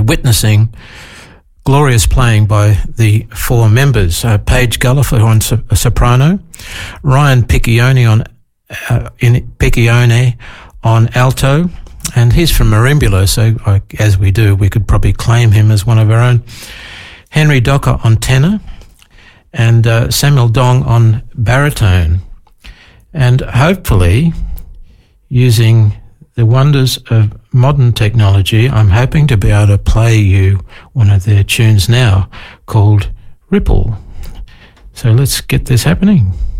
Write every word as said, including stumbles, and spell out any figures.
witnessing glorious playing by the four members. Uh, Paige Gullifer on so- soprano, Ryan Piccione on uh, in Piccione on alto, and he's from Merimbula, so uh, as we do, we could probably claim him as one of our own. Henry Docker on tenor, and uh, Samuel Dong on baritone. And hopefully, using the wonders of modern technology, I'm hoping to be able to play you one of their tunes now called Ripple. So let's get this happening.